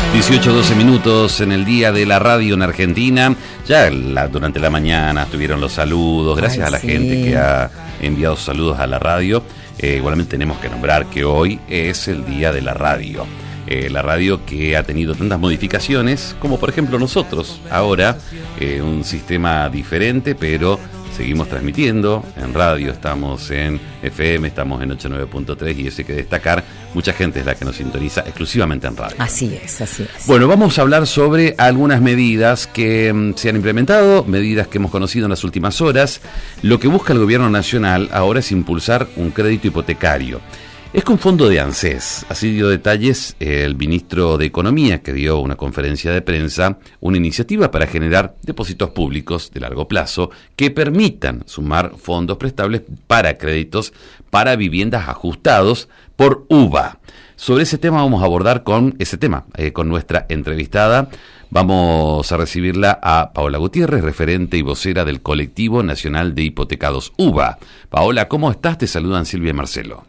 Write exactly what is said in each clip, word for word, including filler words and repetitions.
dieciocho, doce minutos en el día de la radio en Argentina. Ya la, durante la mañana estuvieron los saludos, gracias Ay, a la sí. gente que ha enviado saludos a la radio. Eh, igualmente tenemos que nombrar que hoy es el día de la radio. Eh, la radio que ha tenido tantas modificaciones, como por ejemplo nosotros. Ahora, eh, un sistema diferente, pero seguimos transmitiendo en radio, estamos en F M, estamos en ochenta y nueve punto tres y eso hay que destacar, mucha gente es la que nos sintoniza exclusivamente en radio. Así es, así es. Bueno, vamos a hablar sobre algunas medidas que mm, se han implementado, medidas que hemos conocido en las últimas horas. Lo que busca el gobierno nacional ahora es impulsar un crédito hipotecario. Es con fondo de ANSES, así dio detalles el ministro de Economía, que dio una conferencia de prensa, una iniciativa para generar depósitos públicos de largo plazo que permitan sumar fondos prestables para créditos para viviendas ajustados por U V A. Sobre ese tema vamos a abordar con ese tema, eh, con nuestra entrevistada. Vamos a recibirla a Paola Gutiérrez, referente y vocera del Colectivo Nacional de Hipotecados U V A. Paola, ¿cómo estás? Te saludan Silvia y Marcelo.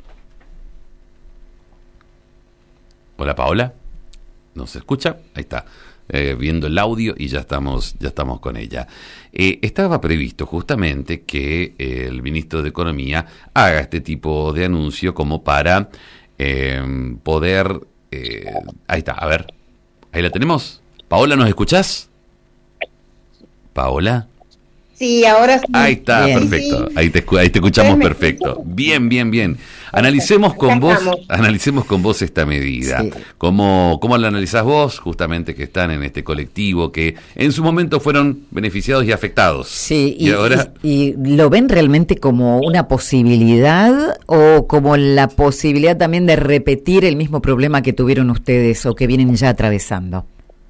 Hola Paola, ¿nos escucha? Ahí está, eh, viendo el audio y ya estamos, ya estamos con ella. Eh, estaba previsto justamente que eh, el ministro de Economía haga este tipo de anuncio como para eh, poder... Eh, ahí está, a ver, ahí la tenemos. Paola, ¿nos escuchás? Paola. Sí, ahora sí. Ahí está, bien. Perfecto. Ahí te, ahí te escuchamos perfecto. Bien, bien, bien. Analicemos con vos, analicemos con vos esta medida. Sí. ¿Cómo, cómo la analizás vos, justamente que están en este colectivo, que en su momento fueron beneficiados y afectados? Sí, y, y ahora y, y lo ven realmente como una posibilidad o como la posibilidad también de repetir el mismo problema que tuvieron ustedes o que vienen ya atravesando.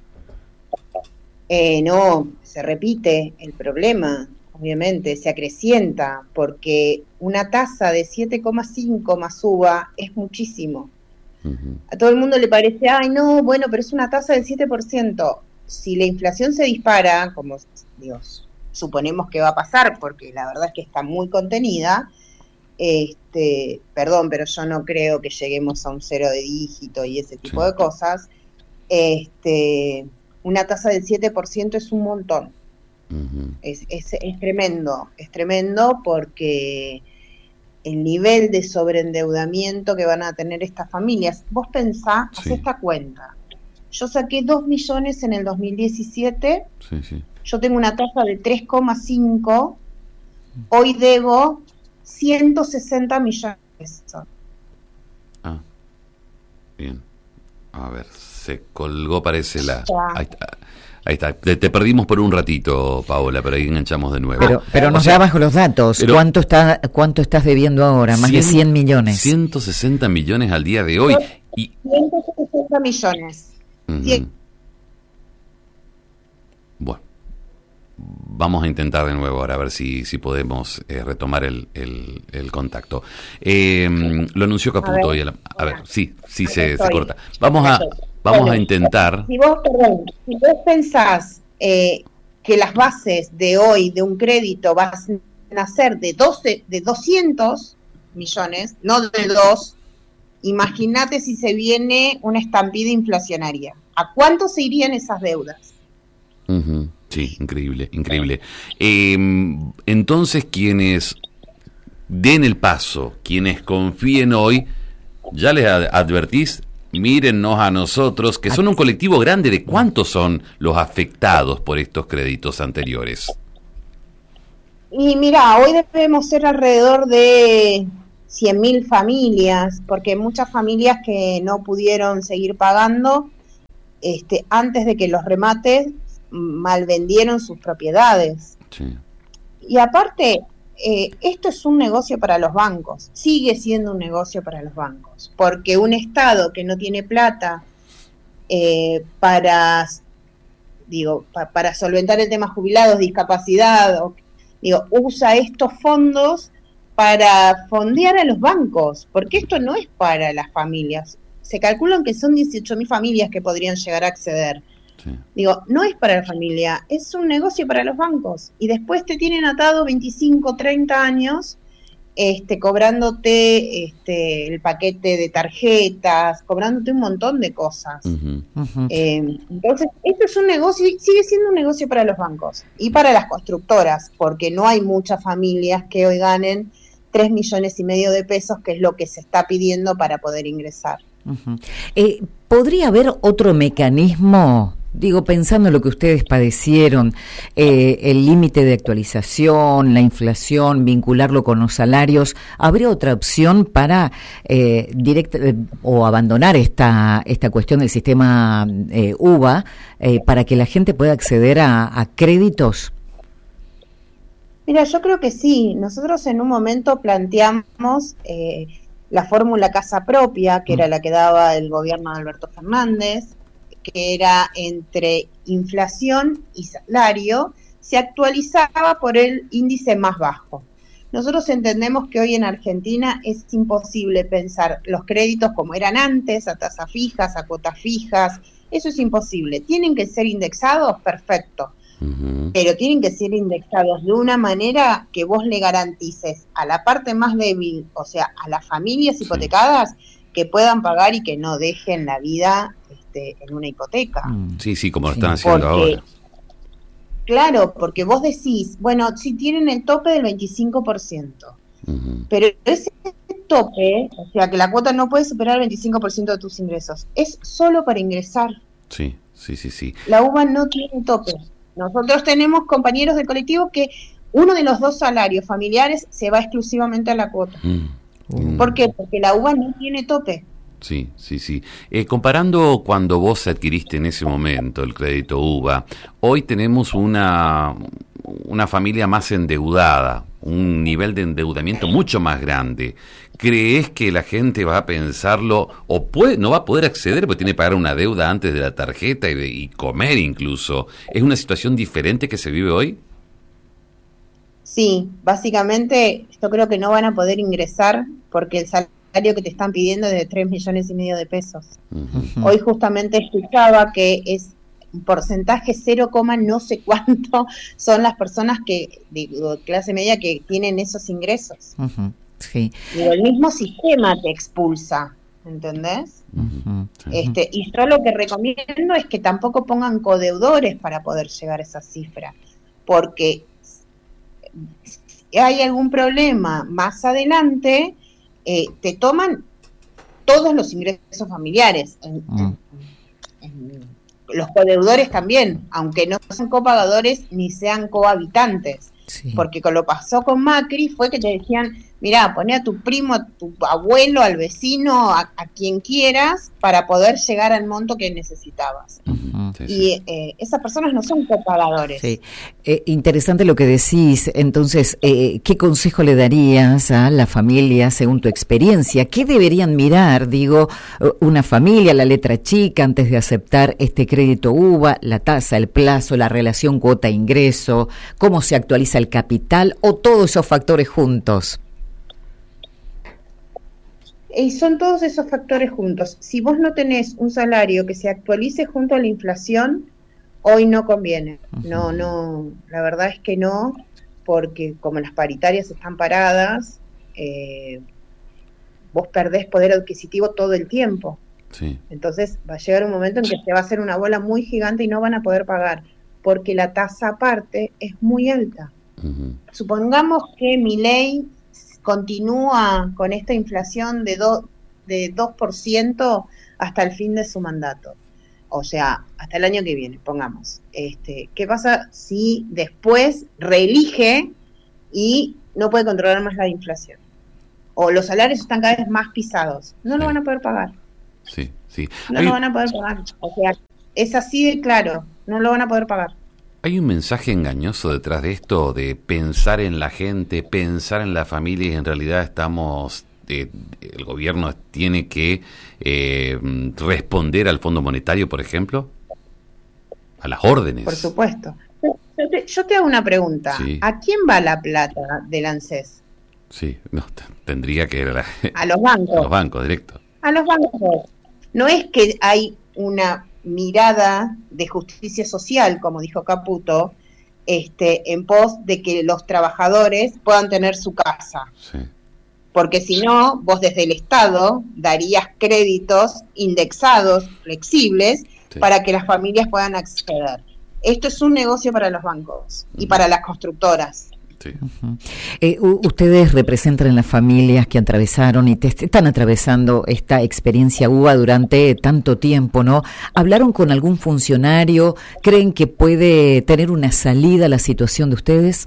Eh, no. Se repite el problema, obviamente, se acrecienta, porque una tasa de siete coma cinco más U V A es muchísimo. Uh-huh. A todo el mundo le parece, ay no, bueno, pero es una tasa del siete por ciento. Si la inflación se dispara, como Dios, suponemos que va a pasar, porque la verdad es que está muy contenida, este, perdón, pero yo no creo que lleguemos a un cero de dígito y ese tipo sí. de cosas, este... una tasa del siete por ciento es un montón. Uh-huh. Es, es, es tremendo, es tremendo porque el nivel de sobreendeudamiento que van a tener estas familias, vos pensá, sí. hacé esta cuenta. Yo saqué dos millones en el dos mil diecisiete, sí, sí. yo tengo una tasa de tres coma cinco, hoy debo ciento sesenta millones de pesos. Ah, bien. A ver, se colgó, parece la... Ahí está, ahí está. Te, te perdimos por un ratito, Paola, pero ahí enganchamos de nuevo. Pero, pero nos da bajo los datos. Pero, ¿Cuánto está, cuánto estás debiendo ahora? Más cien, de cien millones. ciento sesenta millones al día de hoy. Y... ciento sesenta millones. Uh-huh. cien. Bueno. Vamos a intentar de nuevo ahora a ver si, si podemos eh, retomar el, el, el contacto. Eh, lo anunció Caputo hoy. A, la, a ver, sí, sí se, se corta. Vamos a vamos bueno, a intentar. Si vos, perdón, si vos pensás eh, que las bases de hoy de un crédito van a ser de doce, de doscientos millones, no de dos, imagínate si se viene una estampida inflacionaria. ¿A cuánto se irían esas deudas? Uh-huh. Sí, increíble, increíble. Eh, entonces, quienes den el paso, quienes confíen hoy, ya les advertís, mírennos a nosotros, que son un colectivo grande. ¿De cuántos son los afectados por estos créditos anteriores? Y mira, hoy debemos ser alrededor de cien mil familias, porque muchas familias que no pudieron seguir pagando este, antes de que los remates malvendieron sus propiedades. Sí. Y aparte, eh, esto es un negocio para los bancos, sigue siendo un negocio para los bancos, porque un Estado que no tiene plata eh, para, digo, pa, para solventar el tema jubilados, discapacidad, o, digo, usa estos fondos para fondear a los bancos, porque esto no es para las familias. Se calculan que son dieciocho mil familias que podrían llegar a acceder. Sí. Digo, no es para la familia, es un negocio para los bancos. Y después te tienen atado veinticinco, treinta años este, cobrándote este, el paquete de tarjetas, cobrándote un montón de cosas. Uh-huh. Uh-huh. Eh, entonces, esto es un negocio, sigue siendo un negocio para los bancos y para las constructoras, porque no hay muchas familias que hoy ganen tres millones y medio de pesos, que es lo que se está pidiendo para poder ingresar. Uh-huh. Eh, ¿Podría haber otro mecanismo? Digo, pensando en lo que ustedes padecieron, eh, el límite de actualización, la inflación, vincularlo con los salarios, ¿habría otra opción para eh, directa, eh, o abandonar esta esta cuestión del sistema eh, U V A eh, para que la gente pueda acceder a, a créditos? Mira, yo creo que sí. Nosotros en un momento planteamos eh, la fórmula casa propia, que era la que daba el gobierno de Alberto Fernández, que era entre inflación y salario, se actualizaba por el índice más bajo. Nosotros entendemos que hoy en Argentina es imposible pensar los créditos como eran antes, a tasas fijas, a cuotas fijas, eso es imposible. ¿Tienen que ser indexados? Perfecto. Uh-huh. Pero tienen que ser indexados de una manera que vos le garantices a la parte más débil, o sea, a las familias hipotecadas, sí, que puedan pagar y que no dejen la vida en una hipoteca. Sí, sí, como lo están haciendo porque, ahora. Claro, porque vos decís, bueno, si tienen el tope del veinticinco por ciento, uh-huh, pero ese tope, o sea, que la cuota no puede superar el veinticinco por ciento de tus ingresos, es solo para ingresar. Sí, sí, sí, sí. La U V A no tiene tope. Nosotros tenemos compañeros del colectivo que uno de los dos salarios familiares se va exclusivamente a la cuota. Mm. ¿Por qué? Porque la U V A no tiene tope. Sí, sí, sí. Eh, comparando cuando vos adquiriste en ese momento el crédito U V A, hoy tenemos una, una familia más endeudada, un nivel de endeudamiento mucho más grande. ¿Crees que la gente va a pensarlo o puede, no va a poder acceder porque tiene que pagar una deuda antes de la tarjeta y, de, y comer incluso? ¿Es una situación diferente que se vive hoy? Sí, básicamente yo creo que no van a poder ingresar porque el salario que te están pidiendo es de tres millones y medio de pesos. Uh-huh. Hoy justamente escuchaba que es un porcentaje cero, no sé cuánto son las personas que de clase media que tienen esos ingresos. Uh-huh. Sí. Digo, el mismo sistema te expulsa, ¿entendés? Uh-huh. Este, y yo lo que recomiendo es que tampoco pongan codeudores para poder llegar a esa cifra, porque si hay algún problema más adelante, Eh, te toman todos los ingresos familiares. En, mm. en, en, los codeudores también, aunque no sean copagadores ni sean cohabitantes. Sí. Porque con lo pasó con Macri fue que te decían, mirá, poné a tu primo, a tu abuelo, al vecino, a, a quien quieras, para poder llegar al monto que necesitabas. Uh-huh. Sí, y sí. Eh, esas personas no son copagadores. Sí. Eh, interesante lo que decís. Entonces, eh, ¿qué consejo le darías a la familia según tu experiencia? ¿Qué deberían mirar, digo, una familia, la letra chica, antes de aceptar este crédito U V A, la tasa, el plazo, la relación cuota-ingreso, cómo se actualiza el capital o todos esos factores juntos? Y son todos esos factores juntos. Si vos no tenés un salario que se actualice junto a la inflación, hoy no conviene. Uh-huh. No, no, la verdad es que no, porque como las paritarias están paradas, eh, vos perdés poder adquisitivo todo el tiempo. Sí. Entonces va a llegar un momento en que se va a hacer una bola muy gigante y no van a poder pagar, porque la tasa aparte es muy alta. Uh-huh. Supongamos que Milei continúa con esta inflación de, do, de dos por ciento hasta el fin de su mandato, o sea, hasta el año que viene, pongamos. Este, ¿qué pasa si después reelige y no puede controlar más la inflación? O los salarios están cada vez más pisados, no sí. lo van a poder pagar. Sí, sí. No Hay... lo van a poder pagar, o sea, es así de claro, no lo van a poder pagar. ¿Hay un mensaje engañoso detrás de esto, de pensar en la gente, pensar en la familia y en realidad estamos, eh, el gobierno tiene que eh, responder al Fondo Monetario, por ejemplo? A las órdenes. Por supuesto. Yo te, yo te hago una pregunta. Sí. ¿A quién va la plata del ANSES? Sí, no, t- tendría que ir a, la, a los bancos. A los bancos, directo. A los bancos. No es que hay una mirada de justicia social, como dijo Caputo, este, en pos de que los trabajadores puedan tener su casa. Sí. porque si no, vos desde el Estado darías créditos indexados, flexibles, sí, para que las familias puedan acceder. Esto es un negocio para los bancos y para las constructoras. Sí. Uh-huh. Eh, ustedes representan las familias que atravesaron y te están atravesando esta experiencia U B A durante tanto tiempo, ¿no? ¿Hablaron con algún funcionario? ¿Creen que puede tener una salida a la situación de ustedes?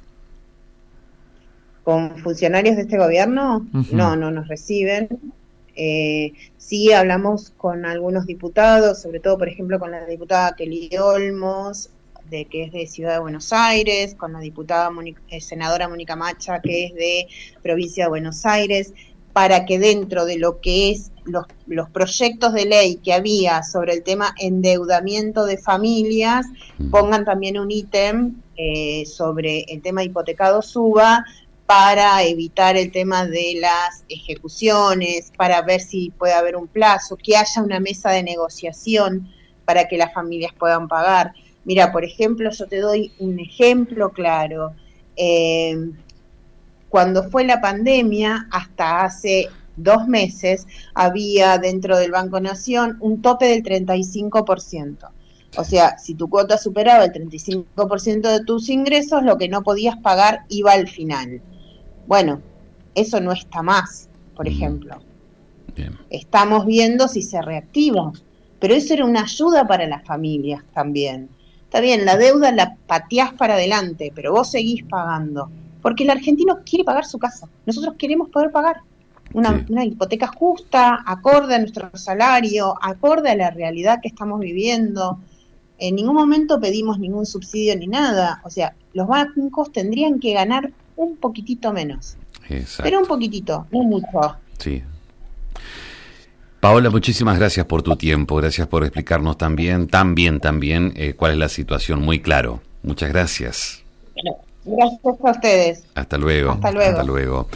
¿Con funcionarios de este gobierno? Uh-huh. No, no nos reciben. Eh, sí hablamos con algunos diputados, sobre todo, por ejemplo, con la diputada Kelly Olmos, de que es de Ciudad de Buenos Aires, con la diputada Mónica, eh, senadora Mónica Macha, que es de Provincia de Buenos Aires, para que dentro de lo que es los, los proyectos de ley que había sobre el tema endeudamiento de familias, pongan también un ítem eh, sobre el tema hipotecado suba, para evitar el tema de las ejecuciones, para ver si puede haber un plazo, que haya una mesa de negociación para que las familias puedan pagar. Mira, por ejemplo, yo te doy un ejemplo claro. Eh, cuando fue la pandemia, hasta hace dos meses, había dentro del Banco Nación un tope del treinta y cinco por ciento. O sea, si tu cuota superaba el treinta y cinco por ciento de tus ingresos, lo que no podías pagar iba al final. Bueno, eso no está más, por ejemplo. Bien. Estamos viendo si se reactiva, pero eso era una ayuda para las familias también. Está bien, la deuda la pateás para adelante, pero vos seguís pagando, porque el argentino quiere pagar su casa. Nosotros queremos poder pagar una, sí. una hipoteca justa, acorde a nuestro salario, acorde a la realidad que estamos viviendo. En ningún momento pedimos ningún subsidio ni nada. O sea, los bancos tendrían que ganar un poquitito menos. Exacto. Pero un poquitito, no mucho. Sí. Paola, muchísimas gracias por tu tiempo, gracias por explicarnos también, tan bien también, eh, cuál es la situación, muy claro. Muchas gracias. Bueno, gracias a ustedes. Hasta luego. Hasta luego. Hasta luego.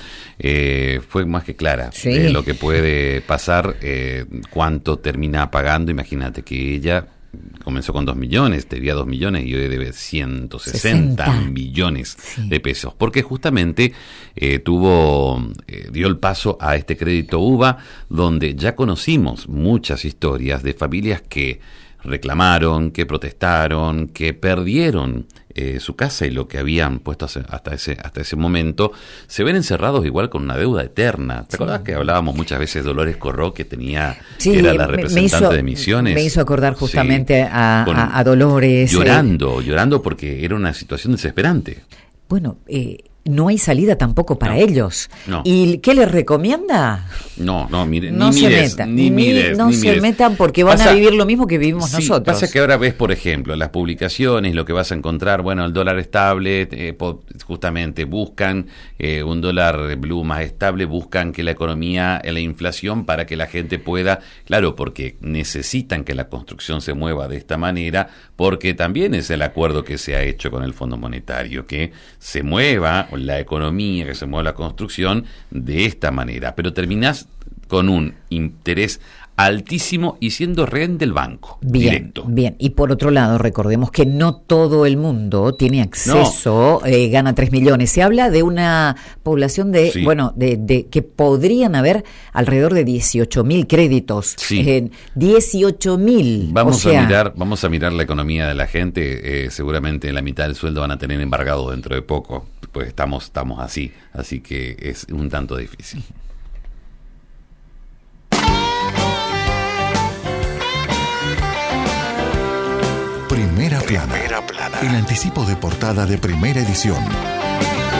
Eh, fue más que clara sí. eh, lo que puede pasar, eh, cuánto termina pagando. Imagínate que ella comenzó con dos millones, debía dos millones y hoy debe ciento sesenta sesenta millones sí. de pesos, porque justamente eh, tuvo, eh, dio el paso a este crédito U B A, donde ya conocimos muchas historias de familias que reclamaron, que protestaron, que perdieron eh, su casa y lo que habían puesto hasta ese hasta ese momento, se ven encerrados igual con una deuda eterna. ¿Te sí. acordás que hablábamos muchas veces de Dolores Corró, que tenía sí, era la representante hizo, de Misiones? Me hizo acordar justamente sí, a, con, a, a Dolores. Llorando, eh. llorando porque era una situación desesperante. Bueno, eh, no hay salida tampoco para no, ellos. No. ¿Y qué les recomienda? No, no, mire, no ni se mires, metan, ni mires, no ni se mires. metan porque van pasa, a vivir lo mismo que vivimos sí, nosotros. Pasa que ahora ves, por ejemplo, las publicaciones, lo que vas a encontrar, bueno, el dólar estable, eh, justamente buscan eh, un dólar blue más estable, buscan que la economía, la inflación, para que la gente pueda, claro, porque necesitan que la construcción se mueva de esta manera, porque también es el acuerdo que se ha hecho con el Fondo Monetario, que se mueva la economía, que se mueva la construcción de esta manera, pero terminás con un interés altísimo y siendo rehén del banco. Bien, directo. Bien, y por otro lado, recordemos que no todo el mundo tiene acceso, no. eh, gana tres millones. Se habla de una población de, sí. bueno, de, de que podrían haber alrededor de dieciocho mil créditos. Sí. Eh, dieciocho mil. Vamos o sea, a mirar, vamos a mirar la economía de la gente. Eh, seguramente la mitad del sueldo van a tener embargado dentro de poco, pues estamos, estamos así, así que es un tanto difícil. Primera plana. Primera plana. El anticipo de portada de Primera Edición.